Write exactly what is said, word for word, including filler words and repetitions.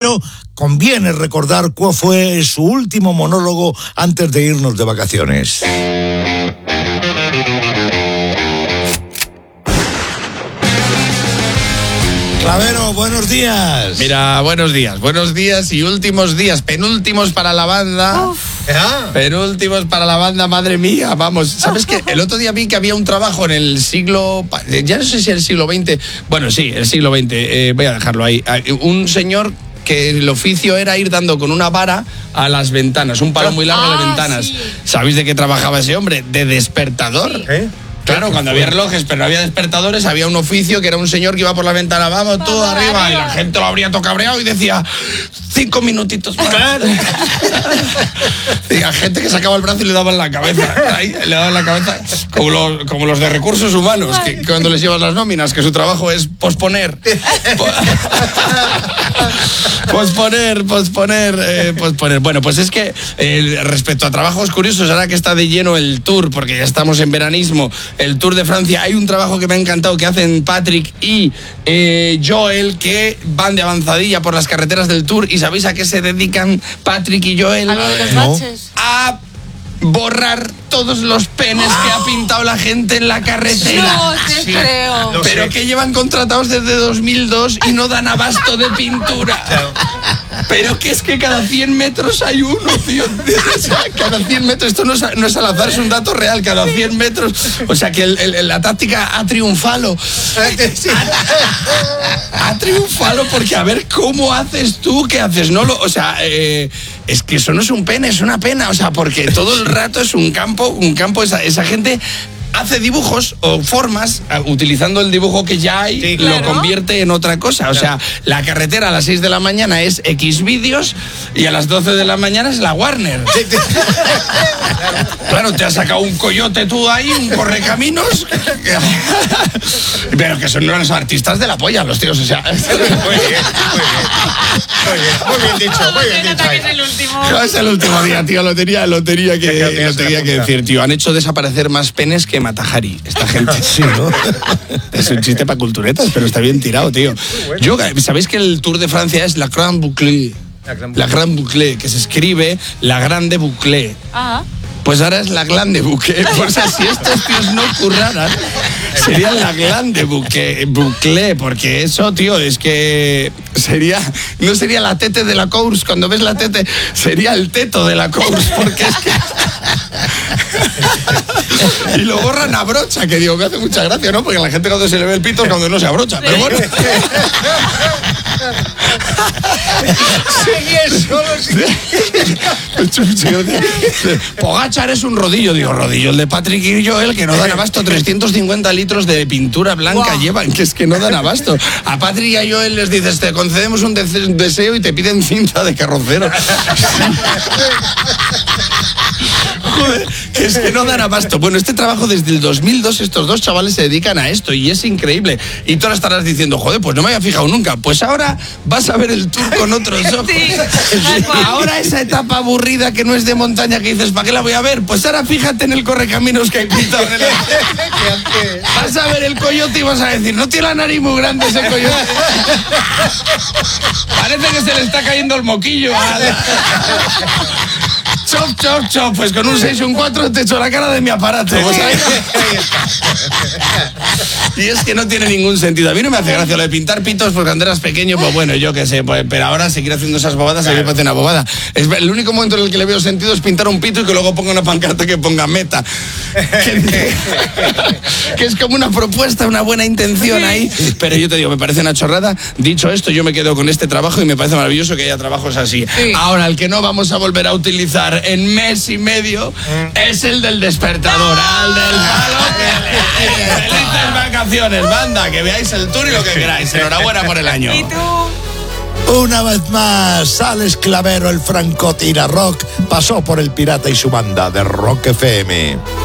Clavero, conviene recordar cuál fue su último monólogo antes de irnos de vacaciones. Clavero, buenos días. Mira, buenos días, buenos días y últimos días, penúltimos para la banda. Uf. Penúltimos para la banda, madre mía, vamos. ¿Sabes qué? El otro día vi que había un trabajo en el siglo, ya no sé si el siglo veinte, bueno, sí, el siglo veinte, eh, voy a dejarlo ahí. Un señor que el oficio era ir dando con una vara a las ventanas, un palo muy largo ah, a las ventanas. Sí. ¿Sabéis de qué trabajaba ese hombre? De despertador. ¿Eh? Claro, cuando había relojes, pero no había despertadores, había un oficio que era un señor que iba por la ventana, vamos, todo arriba, arriba, y la gente lo habría todo cabreado y decía, cinco minutitos más. Claro. Y la gente que sacaba el brazo y le daba en la cabeza, ahí, le daban la cabeza, como los, como los de recursos humanos, que cuando les llevas las nóminas, que su trabajo es posponer. posponer, posponer, eh, posponer. Bueno, pues es que eh, respecto a trabajos curiosos, ahora que está de lleno el tour, porque ya estamos en veranismo, el Tour de Francia, hay un trabajo que me ha encantado que hacen Patrick y eh, Joel, que van de avanzadilla por las carreteras del Tour. ¿Y sabéis a qué se dedican Patrick y Joel? A lo de los baches. A borrar todos los penes oh. que ha pintado la gente en la carretera. No te sí. creo. Lo Pero sé. Que llevan contratados desde dos mil dos y no dan abasto de pintura. Claro. Pero que es que cada cien metros hay uno, tío. Cada cien metros, esto no es, no es al azar, es un dato real, cada cien metros. O sea que el, el, la táctica ha triunfado. Ha, ha triunfado porque a ver cómo haces tú, qué haces, ¿no? Lo, o sea, eh, es que eso no es un pene, es una pena. O sea, porque todo el rato es un campo, un campo, esa, esa gente hace dibujos o formas, utilizando el dibujo que ya hay, sí, claro. Lo convierte en otra cosa. O claro. sea, la carretera a las seis de la mañana es X vídeos y a las doce de la mañana es la Warner. Sí, sí. Claro, te has sacado un coyote tú ahí, un correcaminos. Pero que son unos artistas de la polla, los tíos. O sea, muy bien, muy bien. Muy bien, muy bien dicho, muy bien dicho. Es el último. No, es el último día, tío, lo tenía, lo tenía que, lo tenía que decir, tío. Han hecho desaparecer más penes que Matajari, esta gente. Sí, ¿no? Es un chiste para culturetas, pero está bien tirado, tío. Yo, ¿sabéis que el Tour de Francia es la Grande Boucle? La Grande Boucle, que se escribe la Grande Boucle. Ajá. Pues ahora es la Grande Boucle. O sea, si estos tíos no curraran, sería la Grande Boucle, Boucle, porque eso, tío, es que sería, no sería la tete de la course, cuando ves la tete, sería el teto de la course, porque es que... Y lo borran a brocha, que digo que hace mucha gracia, ¿no? Porque a la gente cuando se le ve el pito es cuando no se abrocha, pero bueno. Sí, eso, Pogačar es un rodillo, digo, rodillo el de Patrick y Joel, que no dan abasto, trescientos cincuenta litros de pintura blanca wow. llevan, que es que no dan abasto. A Patrick y a Joel les dices, te concedemos un de- deseo y te piden cinta de carrocero. Joder, que es que no dan abasto. Bueno, este trabajo desde el dos mil dos, estos dos chavales se dedican a esto y es increíble. Y tú ahora estarás diciendo, joder, pues no me había fijado nunca. Pues ahora vas a ver el tour con otros ojos. Sí. Ahora esa etapa aburrida que no es de montaña que dices, ¿para qué la voy a ver? Pues ahora fíjate en el correcaminos que hay pintado en el... Vas a ver el coyote y vas a decir, no tiene la nariz muy grande ese coyote. Parece que se le está cayendo el moquillo. Chop, chop, chop, pues con un seis y un cuatro te echo la cara de mi aparato. Pues ahí... Y es que no tiene ningún sentido. A mí no me hace gracia lo de pintar pitos porque cuando eras pequeño, pues bueno, yo qué sé, pues, pero ahora seguir haciendo esas bobadas a mí me parece una bobada. Es, el único momento en el que le veo sentido es pintar un pito y que luego ponga una pancarta que ponga meta. Que, que es como una propuesta, una buena intención ahí. Pero yo te digo, me parece una chorrada. Dicho esto, yo me quedo con este trabajo y me parece maravilloso que haya trabajos así. Sí. Ahora, el que no vamos a volver a utilizar en mes y medio mm. es el del despertador. ¡No! Al del palo. Felices vacaciones, banda, que veáis el tour y lo que queráis. Enhorabuena por el año. ¿Y tú? Una vez más, Alex Clavero, el francotira rock, pasó por El Pirata y su banda de Rock F M.